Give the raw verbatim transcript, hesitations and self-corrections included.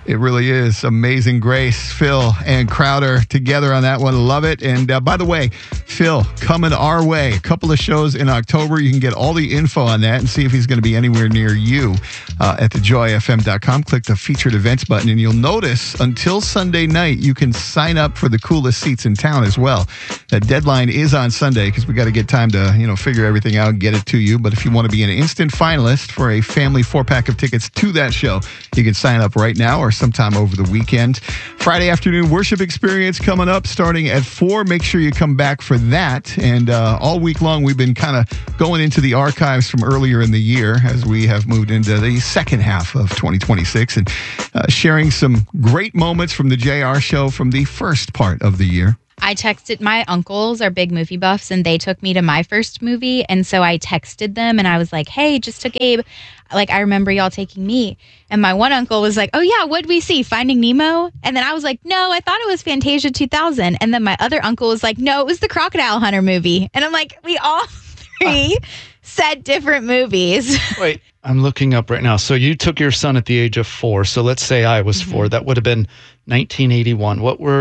It really is. Amazing Grace, Phil and Crowder together on that one. Love it. And uh, by the way, Phil, coming our way. A couple of shows in October. You can get all the info on that and see if he's going to be anywhere near you uh, at the joy f m dot com. Click the featured events button, and you'll notice until Sunday night, you can sign up for the coolest seats in town as well. That deadline is on Sunday because we got to get time to, you know, figure everything out and get it to you. But if you want to be an instant finalist for a family four-pack of tickets to that show, you can sign up right now or sometime over the weekend. Friday afternoon worship experience coming up starting at four. Make sure you come back for that. And uh, all week long, we've been kind of going into the archives from earlier in the year as we have moved into the second half of twenty twenty-six and uh, sharing some great moments from the J R Show from the first part of the year. I texted my uncles, are big movie buffs, and they took me to my first movie. And so I texted them and I was like, hey, just took Abe. Like, I remember y'all taking me. And my one uncle was like, oh, yeah, what'd we see? Finding Nemo? And then I was like, no, I thought it was Fantasia two thousand. And then my other uncle was like, no, it was the Crocodile Hunter movie. And I'm like, we all three said different movies. Wait, I'm looking up right now. So you took your son at the age of four. So let's say I was mm-hmm. four. That would have been nineteen eighty-one. What were